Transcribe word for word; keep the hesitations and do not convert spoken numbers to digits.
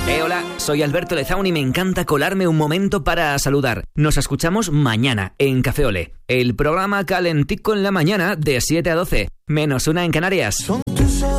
Eh, hola, soy Alberto Lezaun y me encanta colarme un momento para saludar. Nos escuchamos mañana en Café Olé, el programa calentico en la mañana de siete a doce, menos una en Canarias. Son tus